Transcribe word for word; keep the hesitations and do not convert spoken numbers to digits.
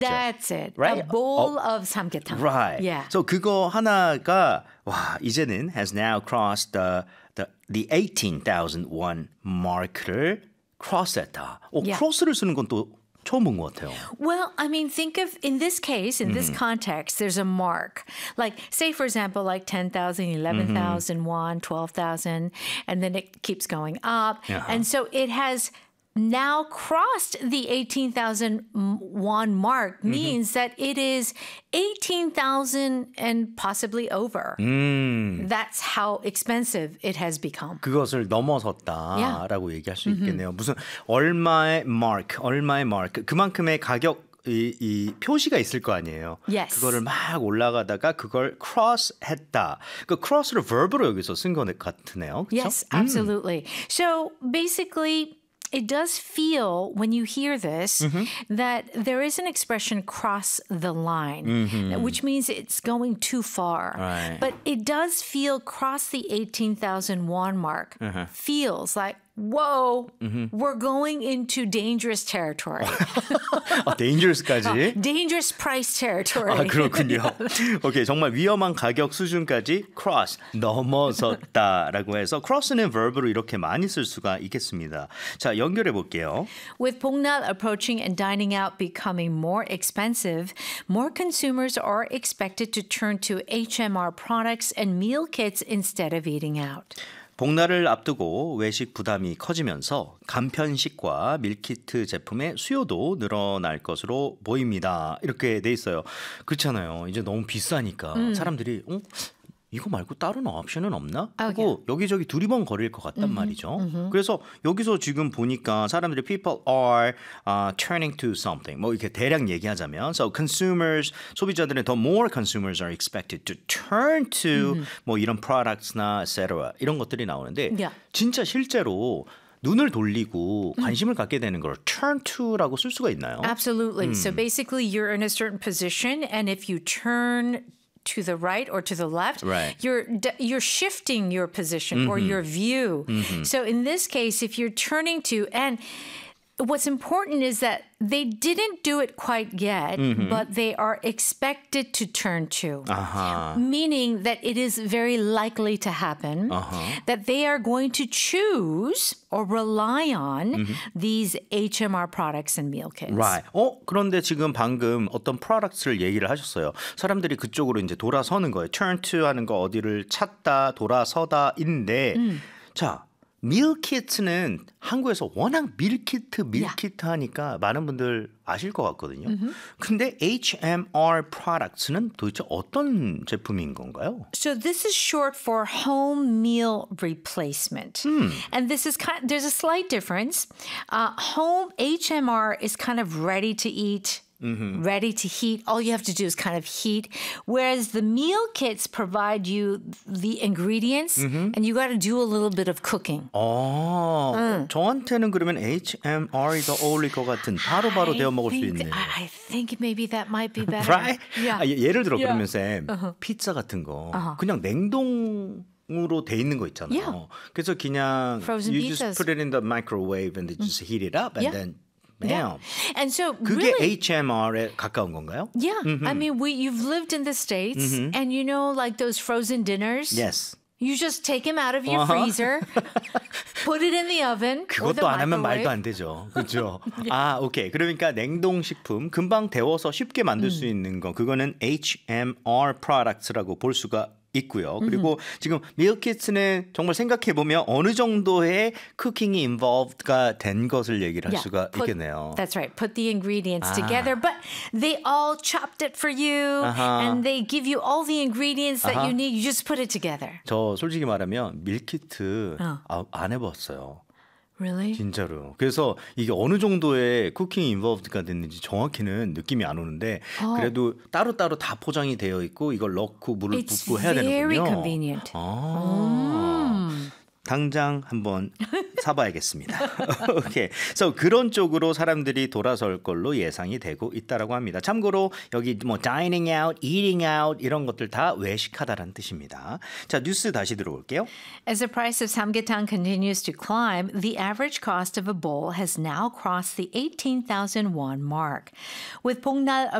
That's it. Right? A bowl 어, of 삼계탕. Right. Yeah. So 그거 하나가 와 이제는 has now crossed the the, the eighteen thousand won mark를 cross했다. 오, Yeah. cross를 쓰는 건 또 처음 본 것 같아요. Well, I mean, think of, in this case, in this context, there's a mark. Like, say, for example, like ten thousand, eleven thousand won, twelve thousand, and then it keeps going up. Uh-huh. And so it has now crossed the eighteen thousand won mark, means that it is eighteen thousand and possibly over. 음. That's how expensive it has become. 그것을 넘어섰다라고 얘기할 수 있겠네요. 무슨 얼마의 mark, 얼마의 mark, 그만큼의 가격 이, 이 표시가 있을 거 아니에요. Yes. 그거를 막 올라가다가 그걸 cross 했다. 그 cross를 verb로 여기서 쓴 것 같으네요. 그렇죠? Yes, absolutely. So basically, it does feel, when you hear this, Mm-hmm. that there is an expression cross the line, Mm-hmm. which means it's going too far. Right. But it does feel cross the eighteen thousand won mark. Uh-huh. Feels like, whoa, Mm-hmm. we're going into dangerous territory. 아, dangerous까지. dangerous price territory. 아, 그렇군요. 오케이, 정말 위험한 가격 수준까지 cross, 넘어섰다라고 해서 cross는 verb로 이렇게 많이 쓸 수가 있겠습니다. 자, 연결해 볼게요. With Pongnal approaching and dining out becoming more expensive, more consumers are expected to turn to H M R products and meal kits instead of eating out. 복날을 앞두고 외식 부담이 커지면서 간편식과 밀키트 제품의 수요도 늘어날 것으로 보입니다. 이렇게 돼 있어요. 그렇잖아요. 이제 너무 비싸니까 음. 사람들이 어? 이거 말고 다른 옵션은 없나? 아, 하고 여기저기 두리번 거릴 것 같단 말이죠. 그래서 여기서 지금 보니까 사람들이 people are uh, turning to something. 뭐 이렇게 대략 얘기하자면 so consumers, 소비자들은 더 more consumers are expected to turn to 뭐 이런 products나 et cetera 이런 것들이 나오는데 Yeah. 진짜 실제로 눈을 돌리고 관심을 갖게 되는 걸 turn to라고 쓸 수가 있나요? Absolutely. So basically, you're in a certain position, and if you turn to the right or to the left, Right. you're you're shifting your position or your view. So in this case, if you're turning to, and what's important is that they didn't do it quite yet, but they are expected to turn to. 아하. Meaning that it is very likely to happen that they are going to choose or rely on these H M R products and meal kits. Right. 어 그런데 지금 방금 어떤 products를 얘기를 하셨어요. 사람들이 그쪽으로 이제 돌아서는 거예요. turn to 하는 거 어디를 찾다, 돌아서다인데, 자. 밀키트는 한국에서 워낙 밀키트, 밀키트 하니까 많은 분들 아실 것 같거든요. 근데 H M R products는 도대체 어떤 제품인 건가요? So this is short for home meal replacement. And this is kind there's a slight difference. Uh, home H M R is kind of ready to eat. Ready to heat. All you have to do is kind of heat. Whereas the meal kits provide you the ingredients and you got to do a little bit of cooking. 어, 음. 저한테는 그러면 H M R이 더 어울릴 것 같은 바로바로 데워 먹을 수 있는. I think maybe that might be better. Right? Yeah. 아, 예, 예를 들어 Yeah. 그러면 쌤, uh-huh. 피자 같은 거 Uh-huh. 그냥 냉동 으로 돼 있는 거 있잖아요. Yeah. 그래서 그냥 Frozen you pizzas. just put it in the microwave and then just heat it up and Yeah. then Yeah. bam. And so 그게 really, H M R에 가까운 건가요? yeah, I mean, we you've lived in the States and you know like those frozen dinners? Yes. You just take them out of your Uh-huh. freezer, put it in the oven or the 그것도 안 하면 microwave. 말도 안 되죠. 그렇죠? 아, 오케이. 그러니까 냉동식품 금방 데워서 쉽게 만들 수 있는 거 그거는 H M R products라고 볼 수가 있고요. 그리고 지금 밀키트는 정말 생각해 보면 어느 정도의 쿠킹이 involved가 된 것을 얘기를 할 Yeah, 수가 put- 있겠네요. That's right. Put the ingredients together, but they all chopped it for you, Uh-huh. and they give you all the ingredients that you need. You just put it together. 저 솔직히 말하면 밀키트 어. 아, 안 해봤어요. Really? 진짜로. 그래서 이게 어느 정도의 쿠킹이 인볼브드가 됐는지 정확히는 느낌이 안 오는데 그래도 따로따로 다 포장이 되어 있고 이걸 넣고 물을 It's 붓고 해야 very 되는군요. convenient. 아. 당장 한번 사봐야겠습니다. 오케이. So 그런 쪽으로 사람들이 돌아설 걸로 예상이 되고 있다라고 합니다. 참고로 여기 뭐 dining out, eating out 이런 것들 다 외식하다라는 뜻입니다. 자, 뉴스 다시 들어볼게요. As the price of samgyetang continues to climb, the average cost of a bowl has now crossed the eighteen thousand won mark. With Pongnal